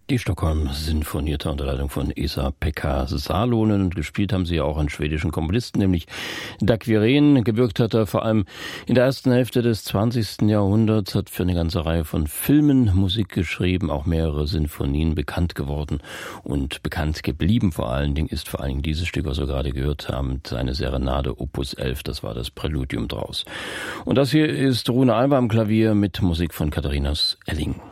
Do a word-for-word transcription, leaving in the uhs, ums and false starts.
Die Stockholm-Sinfonietta unter Leitung von Esa-Pekka Salonen. Und gespielt haben sie ja auch einen schwedischen Komponisten, nämlich Dag Wirén. Gewirkt hat er vor allem in der ersten Hälfte des zwanzigsten Jahrhunderts, hat für eine ganze Reihe von Filmen Musik geschrieben, auch mehrere Sinfonien, bekannt geworden und bekannt geblieben. Vor allen Dingen ist vor allen Dingen dieses Stück, was wir gerade gehört haben, seine Serenade Opus elf, das war das Präludium draus. Und das hier ist Rune Alber am Klavier mit Musik von Katharinas Elling.